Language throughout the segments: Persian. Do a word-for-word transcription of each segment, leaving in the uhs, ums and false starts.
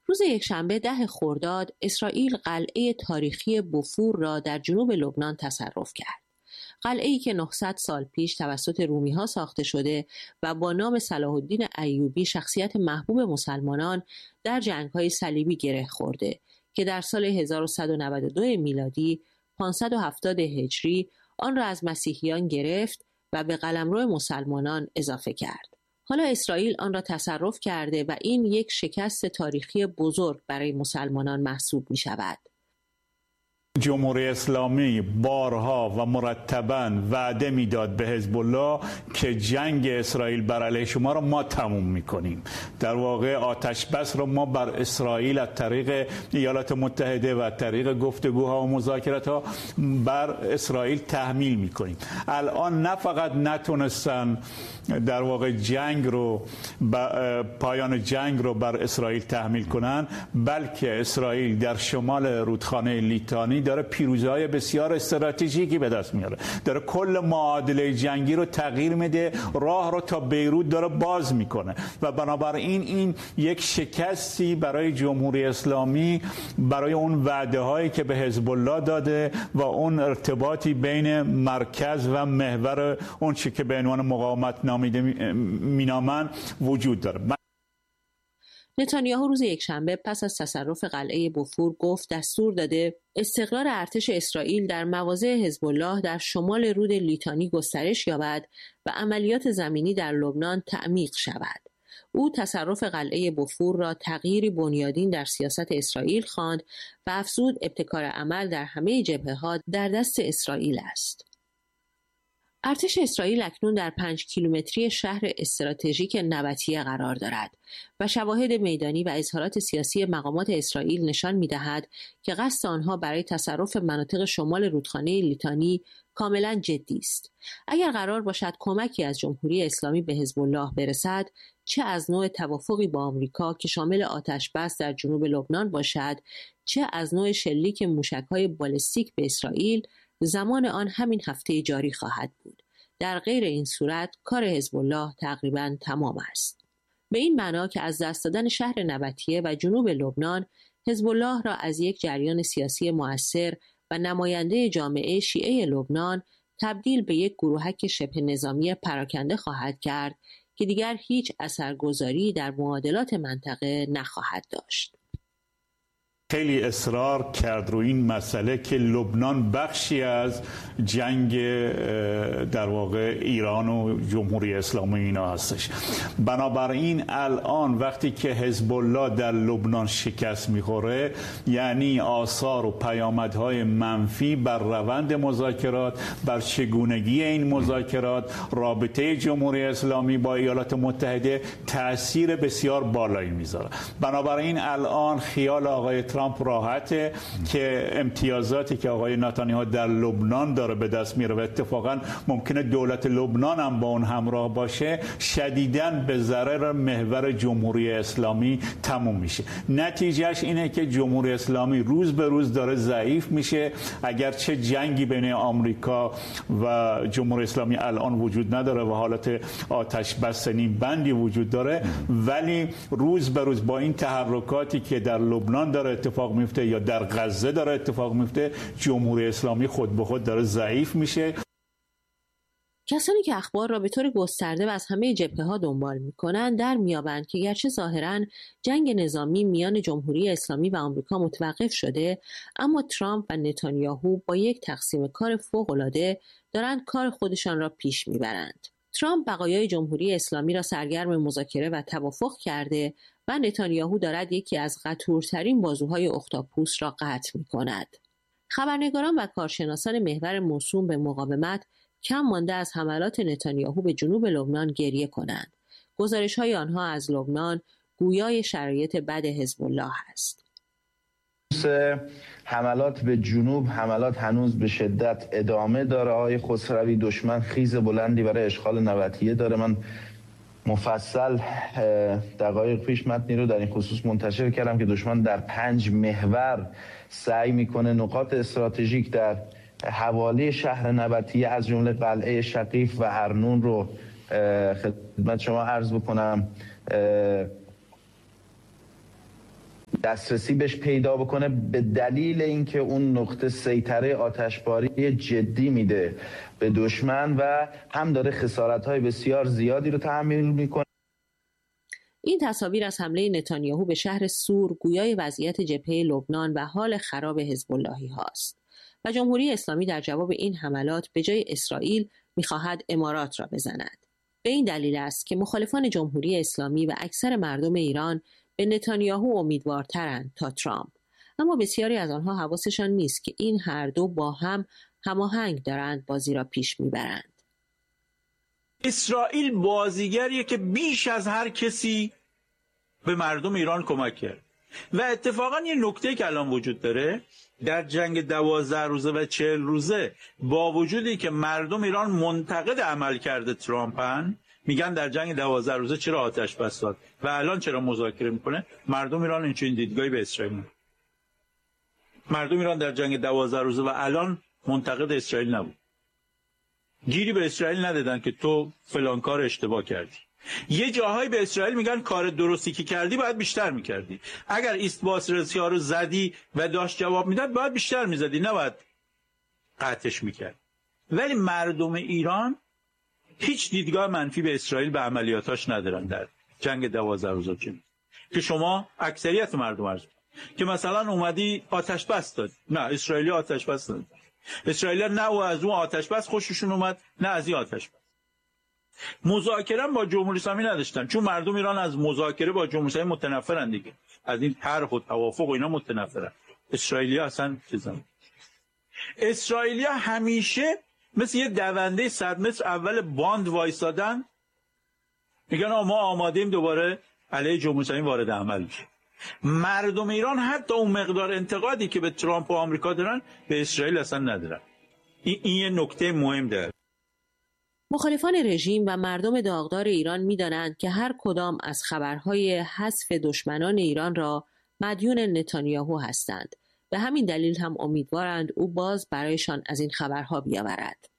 روز یکشنبه ده خرداد اسرائیل قلعه تاریخی بوفور را در جنوب لبنان تصرف کرد. قلعه‌ای که نهصد سال پیش توسط رومی‌ها ساخته شده و با نام صلاح الدین ایوبی شخصیت محبوب مسلمانان در جنگ‌های صلیبی گره خورده که در سال هزار و صد و نود و دو میلادی پانصد و هفتاد هجری آن را از مسیحیان گرفت و به قلمرو مسلمانان اضافه کرد. حالا اسرائیل آن را تصرف کرده و این یک شکست تاریخی بزرگ برای مسلمانان محسوب می شود. جمهوری اسلامی بارها و مرتباً وعده میداد به حزب الله که جنگ اسرائیل بر علیه شما را ما تموم میکنیم. در واقع آتش بس را ما بر اسرائیل از طریق ایالات متحده و طریق گفتگوها و مذاکرات ها بر اسرائیل تحمیل میکنیم. الان نه فقط نتونستن در واقع جنگ رو پایان جنگ رو بر اسرائیل تحمیل کنن، بلکه اسرائیل در شمال رودخانه لیتانی داره پیروزی‌های بسیار استراتژیکی به دست میاره، داره کل معادله جنگی رو تغییر میده، راه رو تا بیروت داره باز میکنه و بنابراین این یک شکستی برای جمهوری اسلامی برای اون وعده هایی که به حزب الله داده و اون ارتباطی بین مرکز و محور اون چیزی که به عنوان مقاومت نامیده مینامن وجود داره. نتانیاهو روز یکشنبه پس از تصرف قلعه بوفور گفت دستور داده استقرار ارتش اسرائیل در مواضع حزب الله در شمال رود لیتانی گسترش یابد و عملیات زمینی در لبنان تعمیق شود. او تصرف قلعه بوفور را تغییری بنیادین در سیاست اسرائیل خواند و افزود ابتکار عمل در همه جبهه‌ها در دست اسرائیل است. ارتش اسرائیل اکنون در پنج کیلومتری شهر استراتژیک نبطیه قرار دارد و شواهد میدانی و اظهارات سیاسی مقامات اسرائیل نشان می‌دهد که قصد آنها برای تصرف مناطق شمال رودخانه لیتانی کاملا جدی است. اگر قرار باشد کمکی از جمهوری اسلامی به حزب الله برسد، چه از نوع توافقی با آمریکا که شامل آتش بس در جنوب لبنان باشد، چه از نوع شلیک موشک‌های بالستیک به اسرائیل، زمان آن همین هفته جاری خواهد بود. در غیر این صورت کار حزب الله تقریباً تمام است. به این معنا که از دست دادن شهر نبطیه و جنوب لبنان حزب الله را از یک جریان سیاسی مؤثر و نماینده جامعه شیعه لبنان تبدیل به یک گروهک شبه نظامی پراکنده خواهد کرد که دیگر هیچ اثرگذاری در معادلات منطقه نخواهد داشت. خیلی اصرار کرد روی این مسئله که لبنان بخشی از جنگ در واقع ایران و جمهوری اسلامی اینا هستش. بنابراین الان وقتی که حزب الله در لبنان شکست میخوره، یعنی آثار و پیامدهای منفی بر روند مذاکرات، بر چگونگی این مذاکرات، رابطه جمهوری اسلامی با ایالات متحده تأثیر بسیار بالایی میذاره. بنابراین الان خیال آقای ترامپ راحته که امتیازاتی که آقای نتانیاهو در لبنان داره به دست میاره و اتفاقا ممکنه دولت لبنان هم با اون همراه باشه، شدیداً به ضرر محور جمهوری اسلامی تموم میشه. نتیجهش اینه که جمهوری اسلامی روز به روز داره ضعیف میشه. اگرچه جنگی بین آمریکا و جمهوری اسلامی الان وجود نداره و حالت آتش بس نیم بندی وجود داره، ولی روز به روز با این تحرکاتی که در لبنان داره اتفاق میفته یا در غزه داره اتفاق میفته، جمهوری اسلامی خود به خود داره ضعیف میشه. کسانی که اخبار را به طور گسترده و از همه جبهه‌ها دنبال می‌کنند در می‌یابند که گرچه ظاهراً جنگ نظامی میان جمهوری اسلامی و آمریکا متوقف شده، اما ترامپ و نتانیاهو با یک تقسیم کار فوق‌العاده دارند کار خودشان را پیش می‌برند. ترامپ بقایای جمهوری اسلامی را سرگرم مذاکره و توافق کرده و نتانیاهو دارد یکی از قطورترین بازوهای اختاپوس را قطع می‌کند. خبرنگاران و کارشناسان محور موسوم به مقاومت کم مانده از حملات نتانیاهو به جنوب لبنان گریه کنند. گزارش‌های آنها از لبنان گویای شرایط بد حزب الله است. حملات به جنوب، حملات هنوز به شدت ادامه داره. آقای خسروی، دشمن خیز بلندی برای اشغال نبطیه داره. من مفصل دقایق پیش متنی رو در این خصوص منتشر کردم که دشمن در پنج محور سعی میکنه نقاط استراتژیک در حوالی شهر نبطیه از جمله قلعه شقیف و ارنون رو خدمت شما عرض بکنم. دسترسی بهش پیدا بکنه، به دلیل اینکه اون نقطه سیطره آتشباری جدی میده به دشمن و هم داره خسارت‌های بسیار زیادی رو تحمل میکنه. این تصاویر از حمله نتانیاهو به شهر سور گویای وضعیت جبهه لبنان و حال خراب حزب اللهی هاست و جمهوری اسلامی در جواب این حملات به جای اسرائیل می‌خواهد امارات را بزند. به این دلیل است که مخالفان جمهوری اسلامی و اکثر مردم ایران به نتانیاهو امیدوارترند تا ترامپ، اما بسیاری از آنها حواسشان نیست که این هر دو با هم هماهنگ دارند بازی را پیش میبرند. اسرائیل بازیگریه که بیش از هر کسی به مردم ایران کمک کرد و اتفاقا یه نکته که الان وجود داره در جنگ دوازده روزه و چهل روزه، با وجودی که مردم ایران منتقد عمل کرده ترامپن، میگن در جنگ دوازده روزه چرا آتش بس داد و الان چرا مذاکره میکنه، مردم ایران این چنین دیدگاهی به اسرائیل نداره. مردم ایران در جنگ دوازده روزه و الان منتقد اسرائیل نبود، گیری به اسرائیل ندادن که تو فلان کار اشتباه کردی. یه جاهایی به اسرائیل میگن کار درستی که کردی باید بیشتر میکردی، اگر ایست بازرسی ها رو زدی و داشت جواب میداد باید بیشتر میزدی، نباید قطعش میکرد. ولی مردم ایران هیچ دیدگاه منفی به اسرائیل به عملیاتاش ندارن در جنگ دوازده روزه که شما اکثریت مردم عرض که مثلا اومدی آتش بس داد. نه، اسرائیلی آتش بس داد. اسرائیلی نه او از اون آتش بس خوششون اومد نه از این آتش بس. مذاکره با جمهوری اسلامی نداشتن چون مردم ایران از مذاکره با جمهوری اسلامی متنفرن دیگه، از این طرح و توافق و اینا متنفرن. اسرائیلی اصلا چیزن. اسرائیلی همیشه مثل یه دونده صد متر اول باند وایسادن، میگن ما آماده‌ایم دوباره علیه جمهوری اسلامی وارد عمل بشیم. مردم ایران حتی اون مقدار انتقادی که به ترامپ و آمریکا دارن به اسرائیل اصلا ندارن. این این یه نکته مهم داره. مخالفان رژیم و مردم داغدار ایران می‌دانند که هر کدام از خبرهای حذف دشمنان ایران را مدیون نتانیاهو هستند. به همین دلیل هم امیدوارند او باز برایشان از این خبرها بیاورد.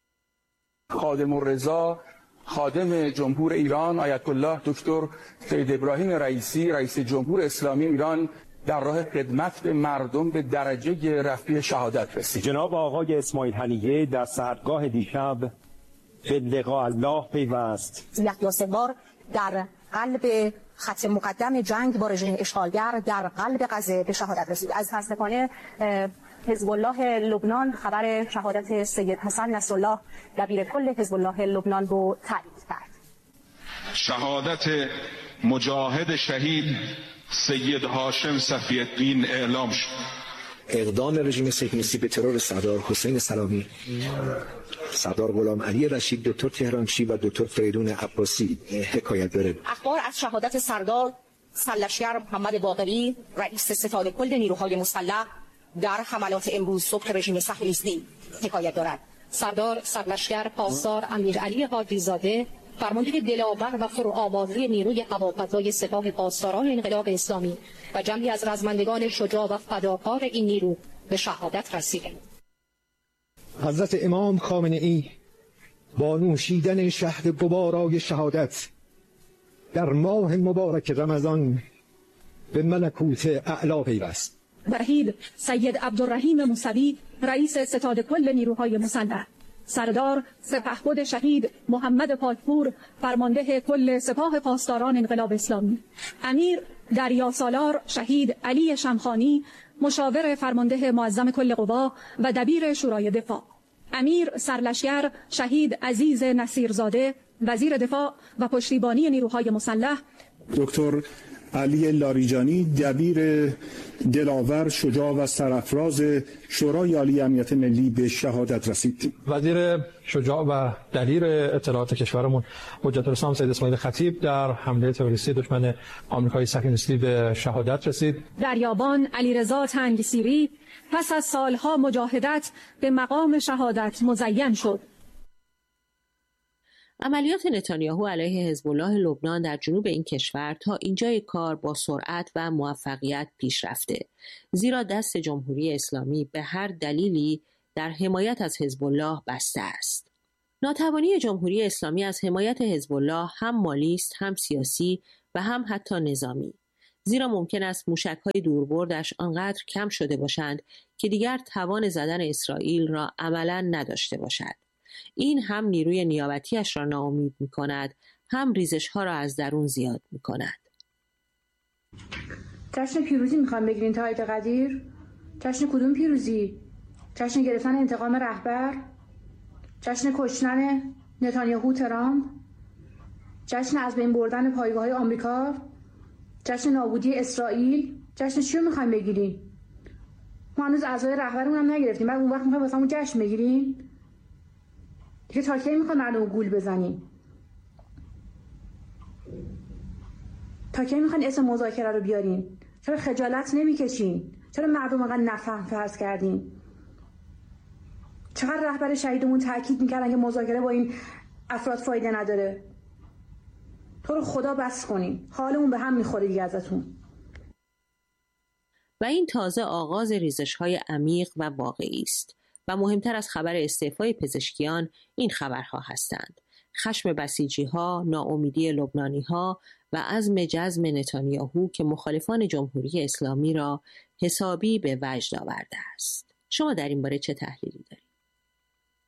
خادم الرضا خادم جمهور ایران آیت الله دکتر سید ابراهیم رئیسی رئیس جمهور اسلامی ایران در راه خدمت به مردم به درجه رفیع شهادت رسید. جناب آقای اسماعیل هنیه در سحرگاه دیشب به لقاء الله پیوست. یحیی سنوار در قلب خط مقدم جنگ با رژیم اشغالگر در قلب غزه به شهادت رسید. از متاسفانه حزب الله لبنان خبر شهادت سید حسن نصرالله دبیر کل حزب الله لبنان رو تایید کرد. شهادت مجاهد شهید سید هاشم صفی‌الدین اعلام شد. اقدام رژیم صهیونیستی به ترور سردار حسین سلامی، سردار غلام علی رشید، دکتر تهرانچی و دکتر فریدون عباسی حکایت داره. اخبار از شهادت سردار سرلشکر محمد باقری رئیس ستاد کل نیروهای مسلح در حملات امروز صبح رژیم صهیونیستی حکایت دارد. سردار سرلشکر پاسدار امیرعلی حاجی‌زاده فرمانده دلاور و پرآوازه نیروی هوافضای سپاه پاسداران انقلاب اسلامی و جمعی از رزمندگان شجاع و فداکار این نیرو به شهادت رسیدند. حضرت امام خامنه‌ای با نوشیدن شهد گوارای شهادت در ماه مبارک رمضان به ملکوت اعلی پیوست. شهید سید عبدالرحیم موسوی رئیس ستاد کل نیروهای مسلح، سردار سپهبد شهید محمد پاکپور فرمانده کل سپاه پاسداران انقلاب اسلامی، امیر دریا سالار شهید علی شمخانی مشاور فرمانده معظم کل قوا و دبیر شورای دفاع، امیر سرلشکر شهید عزیز نصیرزاده وزیر دفاع و پشتیبانی نیروهای مسلح، دکتر علی لاریجانی دبیر دلاور شجاع و سرافراز شورای عالی امنیت ملی به شهادت رسید. وزیر شجاع و دبیر اطلاعات کشورمون حجت الاسلام سید اسماعیل خطیب در حمله تروریستی دشمن آمریکایی صهیونیستی به شهادت رسید. دریابان علیرضا تنگسیری پس از سالها مجاهدت به مقام شهادت مزین شد. عملیات نتانیاهو علیه حزب الله لبنان در جنوب این کشور تا اینجای کار با سرعت و موفقیت پیش رفته، زیرا دست جمهوری اسلامی به هر دلیلی در حمایت از حزب الله بسته است. ناتوانی جمهوری اسلامی از حمایت حزب الله هم مالی است، هم سیاسی و هم حتی نظامی. زیرا ممکن است موشک‌های دوربردش آنقدر کم شده باشند که دیگر توان زدن اسرائیل را عملاً نداشته باشد. این هم نیروی نیابتیش را ناامید می‌کند، هم ریزش‌ها را از درون زیاد می‌کند. جشن پیروزی می‌خوام بگیرین تا عید قدیر؟ جشن کدوم پیروزی؟ جشن گرفتن انتقام رهبر؟ جشن کشتن نتانیاهو ترامپ؟ جشن از بین بردن پایگاه‌های آمریکا؟ جشن نابودی اسرائیل؟ جشن چی رو می‌خوایم بگیرین؟ ما هنوز اعضای رهبرمون هم نگرفتیم، بعد اون وقت می‌خوایم واسمون جشن بگیرین؟ دیگه تا کی می‌خوایم مردم گول بزنیم؟ تا کی می‌خواین اسم مذاکره رو بیارین؟ چرا خجالت نمی‌کشین؟ چرا مردم انقدر نفهم فرض کردین؟ چقدر رهبر شهیدمون تاکید می‌کردن که مذاکره با این افراد فایده نداره؟ تو رو خدا بس کنین، حالمون به هم می‌خوره دیگه ازتون. و این تازه آغاز ریزش‌های عمیق و واقعی است و مهمتر از خبر استعفای پزشکیان این خبرها هستند: خشم بسیجی‌ها، ناامیدی لبنانی‌ها و عزم جزم نتانیاهو که مخالفان جمهوری اسلامی را حسابی به وجد آورده است. شما در این باره چه تحلیلی دارید؟